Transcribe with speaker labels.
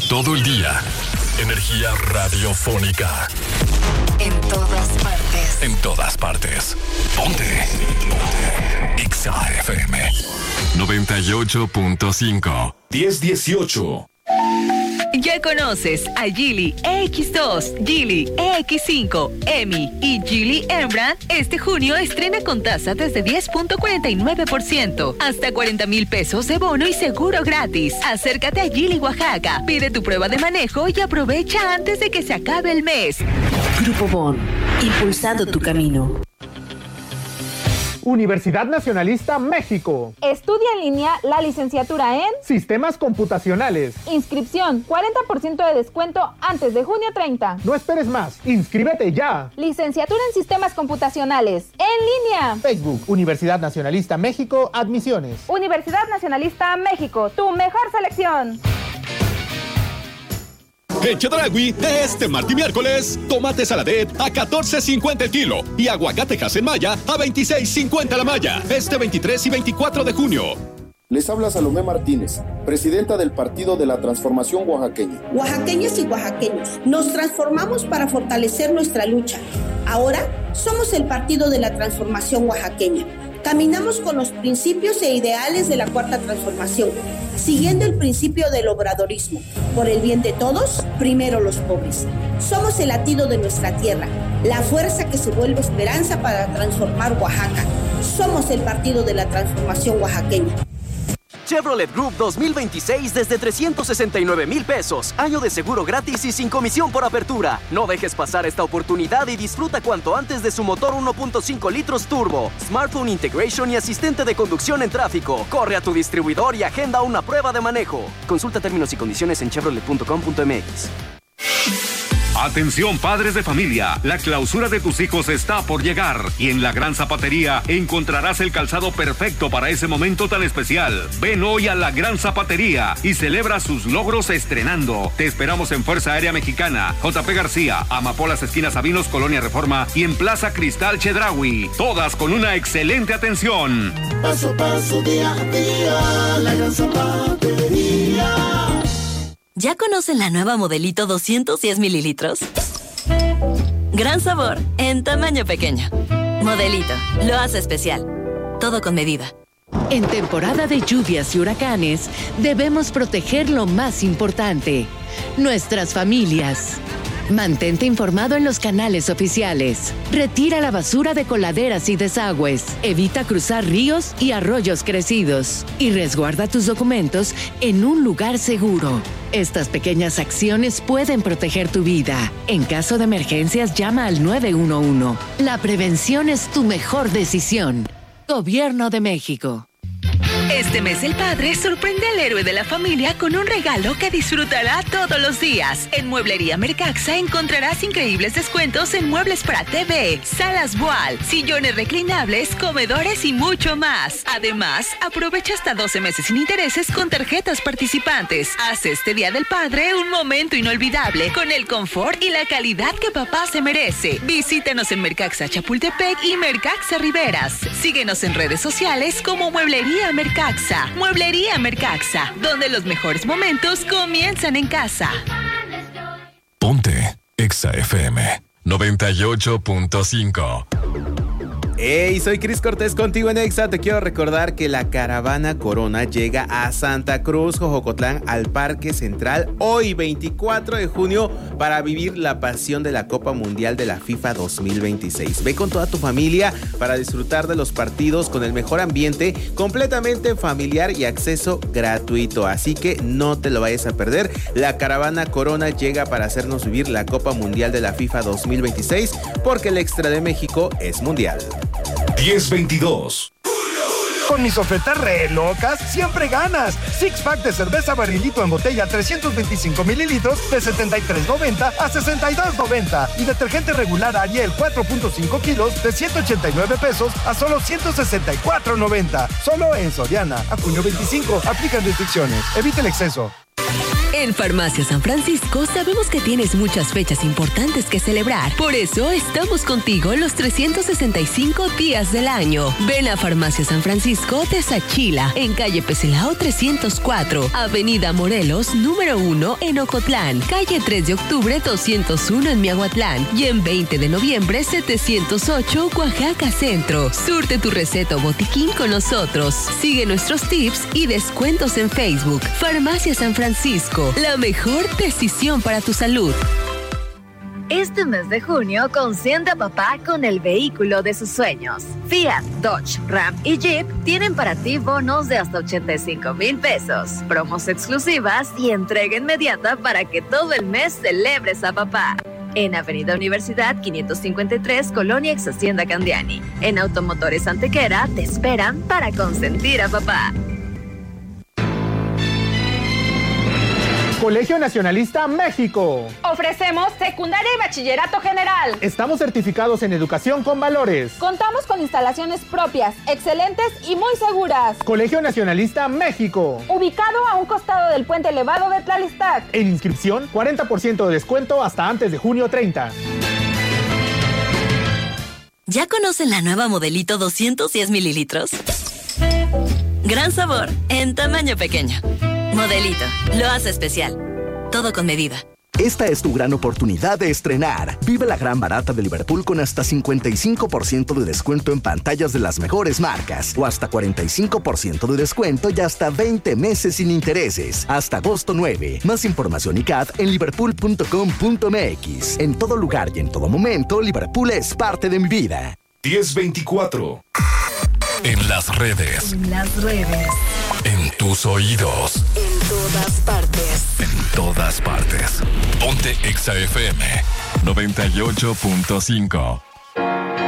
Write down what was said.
Speaker 1: Todo el día. Energía radiofónica.
Speaker 2: En todas partes.
Speaker 1: En todas partes. Ponte. Exa FM 98.5.
Speaker 3: 1018.
Speaker 4: Ya conoces a Geely EX2, Geely EX5, EMI y Geely Embraer. Este junio estrena con tasa desde 10.49%, hasta 40,000 pesos de bono y seguro gratis. Acércate a Geely Oaxaca, pide tu prueba de manejo y aprovecha antes de que se acabe el mes.
Speaker 5: Grupo BON, impulsando tu camino.
Speaker 6: Universidad Nacionalista México.
Speaker 7: Estudia en línea la licenciatura en
Speaker 6: Sistemas Computacionales.
Speaker 7: Inscripción, 40% de descuento antes de junio 30.
Speaker 6: No esperes más, inscríbete ya.
Speaker 7: Licenciatura en Sistemas Computacionales, en línea.
Speaker 6: Facebook, Universidad Nacionalista México, admisiones.
Speaker 7: Universidad Nacionalista México, tu mejor selección.
Speaker 3: En Chedraui, este martes y miércoles, tomate saladet a $14.50 el kilo y aguacate Hasenmaya a $26.50 la malla. Este 23 y 24 de junio.
Speaker 8: Les habla Salomé Martínez, presidenta del Partido de la Transformación Oaxaqueña.
Speaker 9: Oaxaqueñas y oaxaqueños, nos transformamos para fortalecer nuestra lucha. Ahora somos el Partido de la Transformación Oaxaqueña. Caminamos con los principios e ideales de la Cuarta Transformación, siguiendo el principio del obradorismo. Por el bien de todos, primero los pobres. Somos el latido de nuestra tierra, la fuerza que se vuelve esperanza para transformar Oaxaca. Somos el Partido de la Transformación Oaxaqueña.
Speaker 10: Chevrolet Group 2026 desde 369,000 pesos. Año de seguro gratis y sin comisión por apertura. No dejes pasar esta oportunidad y disfruta cuanto antes de su motor 1.5 litros turbo, smartphone integration y asistente de conducción en tráfico. Corre a tu distribuidor y agenda una prueba de manejo. Consulta términos y condiciones en chevrolet.com.mx.
Speaker 11: Atención padres de familia, la clausura de tus hijos está por llegar y en la Gran Zapatería encontrarás el calzado perfecto para ese momento tan especial. Ven hoy a la Gran Zapatería y celebra sus logros estrenando. Te esperamos en Fuerza Aérea Mexicana, JP García, Amapolas esquina Sabinos, Colonia Reforma y en Plaza Cristal Chedraui. Todas con una excelente atención.
Speaker 12: Paso a paso, día a día, la Gran Zapatería.
Speaker 13: ¿Ya conocen la nueva Modelito 210 mililitros? Gran sabor, en tamaño pequeño. Modelito, lo hace especial. Todo con medida.
Speaker 14: En temporada de lluvias y huracanes, debemos proteger lo más importante, nuestras familias. Mantente informado en los canales oficiales. Retira la basura de coladeras y desagües. Evita cruzar ríos y arroyos crecidos. Y resguarda tus documentos en un lugar seguro. Estas pequeñas acciones pueden proteger tu vida. En caso de emergencias, llama al 911. La prevención es tu mejor decisión. Gobierno de México.
Speaker 4: Este mes el padre sorprende al héroe de la familia con un regalo que disfrutará todos los días. En Mueblería Mercaxa encontrarás increíbles descuentos en muebles para TV, salas voal, sillones reclinables, comedores y mucho más. Además, aprovecha hasta 12 meses sin intereses con tarjetas participantes. Haz este Día del Padre un momento inolvidable con el confort y la calidad que papá se merece. Visítanos en Mercaxa Chapultepec y Mercaxa Riberas. Síguenos en redes sociales como Mueblería Mercaxa. Mueblería Mercaxa, donde los mejores momentos comienzan en casa.
Speaker 1: Ponte Exa FM 98.5.
Speaker 15: Hey, soy Cris Cortés contigo en Exa. Te quiero recordar que la Caravana Corona llega a Santa Cruz, Jojocotlán, al Parque Central hoy 24 de junio para vivir la pasión de la Copa Mundial de la FIFA 2026. Ve con toda tu familia para disfrutar de los partidos con el mejor ambiente, completamente familiar y acceso gratuito. Así que no te lo vayas a perder. La Caravana Corona llega para hacernos vivir la Copa Mundial de la FIFA 2026 porque el extra de México es mundial.
Speaker 3: 1022.
Speaker 16: Con mis ofertas re locas, siempre ganas. Six pack de cerveza Barrilito en botella 325 mililitros de $73.90 a $62.90. Y detergente regular Ariel 4.5 kilos de $189 a solo $164.90. Solo en Soriana. A junio 25. Aplican restricciones. Evita el exceso.
Speaker 17: En Farmacia San Francisco sabemos que tienes muchas fechas importantes que celebrar. Por eso estamos contigo los 365 días del año. Ven a Farmacia San Francisco de Sachila, en calle Pecelao 304, Avenida Morelos, número 1 en Ocotlán, calle 3 de octubre 201 en Miahuatlán y en 20 de noviembre 708 Oaxaca Centro. Surte tu receta o botiquín con nosotros. Sigue nuestros tips y descuentos en Facebook. Farmacia San Francisco, la mejor decisión para tu salud.
Speaker 18: Este mes de junio, consiente a papá con el vehículo de sus sueños. Fiat, Dodge, Ram y Jeep tienen para ti bonos de hasta 85,000 pesos, promos exclusivas y entrega inmediata para que todo el mes celebres a papá. En Avenida Universidad 553, Colonia Ex Hacienda Candiani. En Automotores Antequera te esperan para consentir a papá.
Speaker 6: Colegio Nacionalista México.
Speaker 7: Ofrecemos secundaria y bachillerato general.
Speaker 6: Estamos certificados en educación con valores.
Speaker 7: Contamos con instalaciones propias, excelentes y muy seguras.
Speaker 6: Colegio Nacionalista México.
Speaker 7: Ubicado a un costado del puente elevado de Tlalistac.
Speaker 6: En inscripción, 40% de descuento hasta antes de junio 30.
Speaker 13: ¿Ya conocen la nueva Modelito 210 mililitros? Gran sabor, en tamaño pequeño. Modelito, lo hace especial. Todo con medida.
Speaker 19: Esta es tu gran oportunidad de estrenar. Vive la gran barata de Liverpool con hasta 55% de descuento en pantallas de las mejores marcas. O hasta 45% de descuento y hasta 20 meses sin intereses. Hasta agosto 9. Más información y CAT en liverpool.com.mx. En todo lugar y en todo momento, Liverpool es parte de mi vida.
Speaker 1: 1024. En las redes.
Speaker 2: En las redes.
Speaker 1: En tus oídos.
Speaker 2: En todas partes.
Speaker 1: En todas partes. Ponte Exa FM 98.5.